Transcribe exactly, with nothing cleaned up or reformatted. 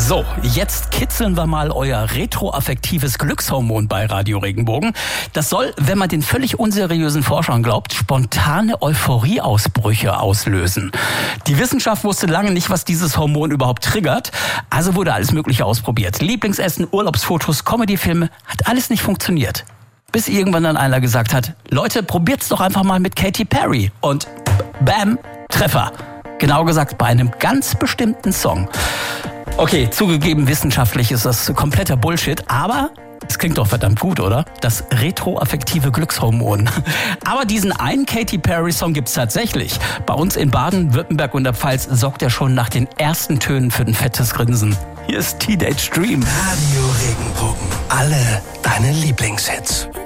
So, jetzt kitzeln wir mal euer retroaffektives Glückshormon bei Radio Regenbogen. Das soll, wenn man den völlig unseriösen Forschern glaubt, spontane Euphorieausbrüche auslösen. Die Wissenschaft wusste lange nicht, was dieses Hormon überhaupt triggert, also wurde alles Mögliche ausprobiert. Lieblingsessen, Urlaubsfotos, Comedyfilme, hat alles nicht funktioniert. Bis irgendwann dann einer gesagt hat, Leute, probiert's doch einfach mal mit Katy Perry. Und bam, Treffer. Genau gesagt bei einem ganz bestimmten Song. Okay, zugegeben, wissenschaftlich ist das kompletter Bullshit, aber es klingt doch verdammt gut, oder? Das retroaffektive Glückshormon. Aber diesen einen Katy Perry-Song gibt's tatsächlich. Bei uns in Baden-Württemberg und der Pfalz sorgt er schon nach den ersten Tönen für ein fettes Grinsen. Hier ist Teenage Dream. Radio Regenbogen. Alle deine Lieblingshits.